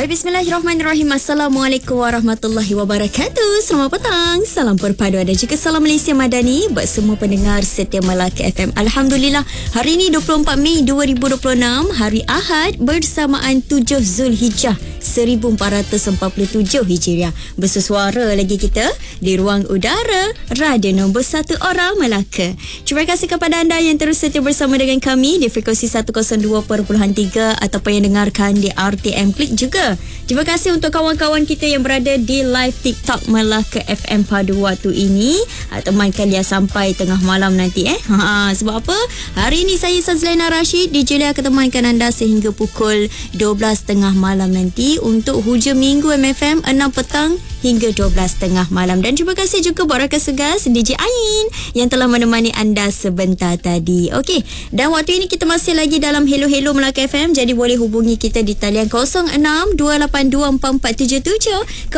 Baik, bismillahirrahmanirrahim. Assalamualaikum warahmatullahi wabarakatuh. Selamat petang. Salam perpaduan dan juga salam Malaysia Madani buat semua pendengar setia Melaka FM. Alhamdulillah, hari ini 24 Mei 2026, hari Ahad bersamaan 7 Zulhijjah 1447 Hijriah. Bersesuara lagi kita di ruang udara radio nombor 1 orang Melaka. Terima kasih kepada anda yang terus setia bersama dengan kami di frekuensi 102.3 ataupun yang dengarkan di RTM Klik juga. Terima kasih untuk kawan-kawan kita yang berada di live TikTok Melaka FM pada waktu ini. Temankan dia sampai tengah malam nanti sebab apa? Hari ini saya Sazlina Rashid di Julia akan temankan anda sehingga pukul 12.30 malam nanti untuk hujung minggu MFM 6 petang hingga 12.30 malam. Dan terima kasih juga buat rakan segas DJ Ain yang telah menemani anda sebentar tadi. Okey, dan waktu ini kita masih lagi dalam Hello Hello Melaka FM. Jadi boleh hubungi kita di talian 06-282-4377,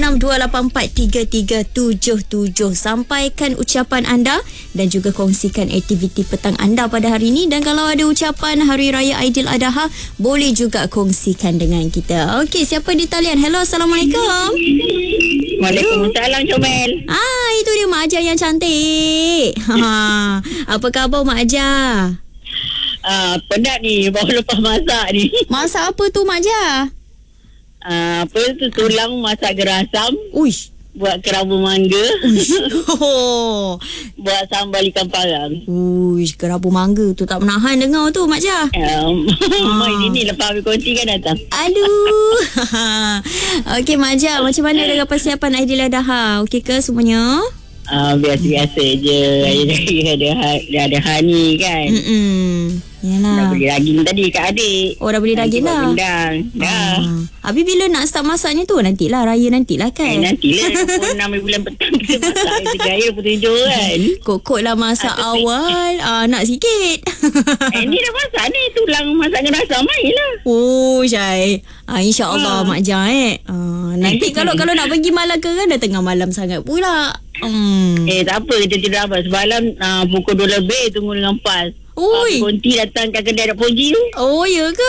06-284-3377. Sampaikan ucapan anda dan juga kongsikan aktiviti petang anda pada hari ini. Dan kalau ada ucapan Hari Raya Aidiladha, boleh juga kongsikan dengan kita. Okey, siapa di talian? Hello, Assalamualaikum. Waalaikumsalam, Comel. Itu dia Mak Ajah yang cantik. Apa khabar Mak Ajah? Penat ni, baru lepas masak ni. Masak apa tu Mak Ajah? Apa tu, tulang masak gerasam. Uish. Buat kerabu mangga. Buat sambal ikan parang. Uish, kerabu mangga tu tak menahan dengar tu Mak Ajah. Mak ini lepas habis konti kan datang. Aduh. Okey Mak Ajah, macam mana dengan persiapan Aidiladha? Okey ke semuanya? Biasa-biasa je. Ada hani kan. Yalah. Dah beli daging tadi kat adik. Oh, dah beli daging dah. Dah. Habis bila nak start masaknya tu? Nantilah, raya nantilah kan? Nantilah 26 bulan petang kita masak 3 hari 27 kan. Kok lah masak awal. Nak sikit. Ni dah masak ni, tulang masak gerasam main lah. Oh, Syai. InsyaAllah Mak Jah nanti kalau nak pergi Malaka kan dah tengah malam sangat pula. Tak apa, kita tidur apa. Semalam pukul 2 lebih tunggu dengan PAS. Ui. Konti datang kat kedai nak poji tu. Oh, ya ke?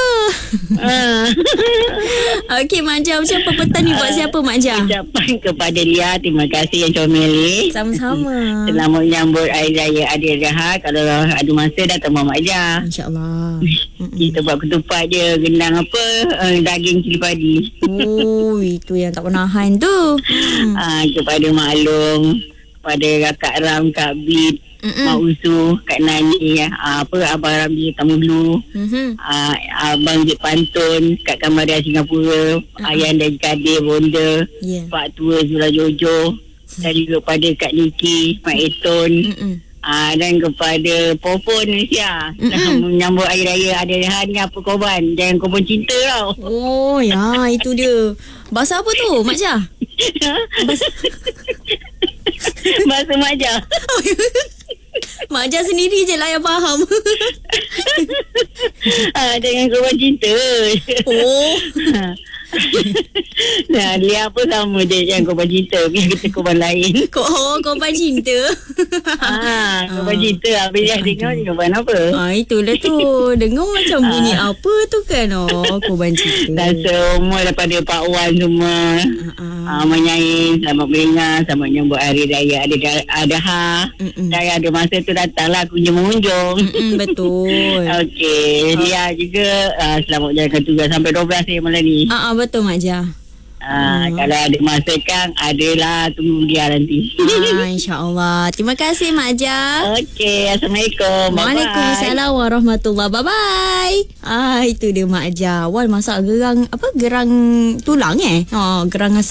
Okey Mak Jah, macam apa petang ni buat siapa Mak Jah? Ucapan kepada Lia, terima kasih yang comel ni. Sama-sama. Selamat menyambut Hari Raya Aidiladha. Kalau ada masa datang Mak Jah. InsyaAllah. Kita buat ketupat je, gendang apa, daging cili padi. Oh, itu yang tak menahan tu. Kepada Mak Long, kepada Kakak Ram, Kak Bit, Mak Usu, Kak Nani, Abang Ramli Tamu Blue, Abang Jep Pantun, Kak Kamaria Singapura, Ayah dan Kadir Bonda, Pak Tua Zula Jojo, dan juga kepada Kak Niki, Mak Eton, dan kepada Popon Malaysia. Menyambut Hari Raya Aidiladha ni, apa korban? Jangan korban cinta tau. Oh ya, itu dia. Bahasa apa tu Mak Jah? Bahasa Mak Jah. Mak Jah sendiri je lah yang faham. Jangan korban cinta. Oh. Dia apa sama je, jangan korban cinta. Biar kita korban lain. Korban cinta. Korban cinta. Habis dia dengar ni korban apa? Itulah tu. Dengar macam bunyi apa tu kan. Korban cinta. Dan semua daripada Pak Wan semua. Menyanyi selamat berengar, selamat menyambut Hari Raya Aidiladha. Dan ada masa tu datanglah kunjung-mengunjung. Betul. Okey, Lia juga selamat jalankan tugas sampai 12 hari malam ni. Betul Mak Jah. Kalau ada masa kan, adalah tunggu dia nanti. InsyaAllah. Terima kasih Mak Jah. Okey, Assalamualaikum. Waalaikumsalam warahmatullahi. Bye-bye. Itu dia Mak Jah. Awal masak gerang tulang gerang